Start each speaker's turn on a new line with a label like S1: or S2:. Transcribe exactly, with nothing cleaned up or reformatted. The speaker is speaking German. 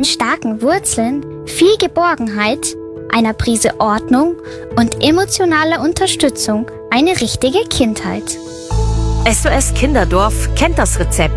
S1: starken Wurzeln, viel Geborgenheit, einer Prise Ordnung und emotionaler Unterstützung eine richtige Kindheit.
S2: S O S Kinderdorf kennt das Rezept.